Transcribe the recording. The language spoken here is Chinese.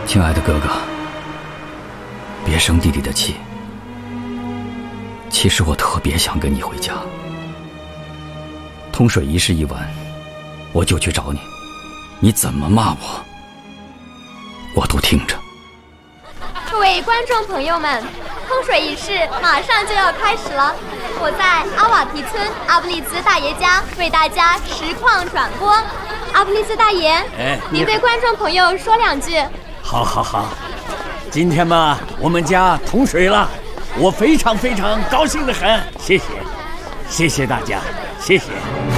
亲爱的哥哥，别生弟弟的气。其实我特别想跟你回家。通水一事一完，我就去找你，你怎么骂我，我都听着。 各位观众朋友们，通水仪式马上就要开始了，我在阿瓦提村阿布利兹大爷家为大家实况转播。阿布利兹大爷，您对观众朋友说2句。 好，今天嘛，我们家通水了，我非常高兴得很，谢谢大家，谢谢。